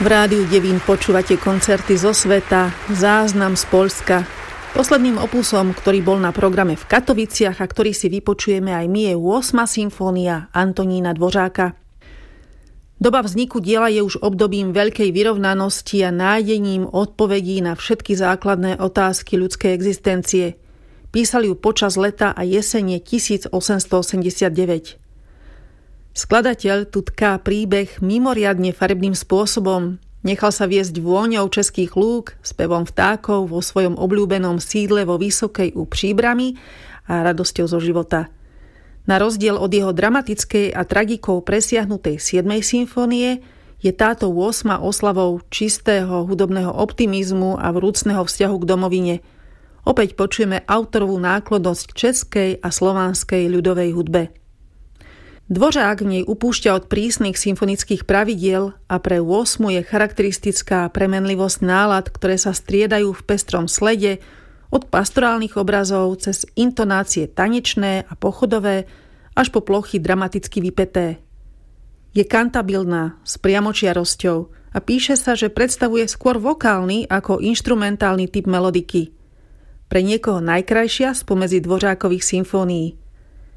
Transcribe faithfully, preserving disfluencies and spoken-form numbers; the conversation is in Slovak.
V rádiu Devín počúvate koncerty zo sveta, záznam z Poľska. Posledným opusom, ktorý bol na programe v Katoviciach a ktorý si vypočujeme aj my, je ôsma symfónia Antonína Dvořáka. Doba vzniku diela je už obdobím veľkej vyrovnanosti a nájdením odpovedí na všetky základné otázky ľudskej existencie. Písali ju počas leta a jesene tisícosemstoosemdesiatdeväť. Skladateľ tu tká príbeh mimoriadne farebným spôsobom. Nechal sa viesť vôňou českých lúk, spevom vtákov vo svojom obľúbenom sídle vo Vysokej u Příbrami a radosťou zo života. Na rozdiel od jeho dramatickej a tragikou presiahnutej siedmej symfónie je táto ôsma oslavou čistého hudobného optimizmu a vrúcneho vzťahu k domovine. Opäť počujeme autorovú náklonnosť k českej a slovanskej ľudovej hudbe. Dvořák v nej upúšťa od prísnych symfonických pravidiel a pre ôsmu je charakteristická premenlivosť nálad, ktoré sa striedajú v pestrom slede, od pastorálnych obrazov cez intonácie tanečné a pochodové až po plochy dramaticky vypäté. Je kantabilná, s priamočiarosťou a píše sa, že predstavuje skôr vokálny ako inštrumentálny typ melodiky. Pre niekoho najkrajšia spomedzi Dvořákových symfónií.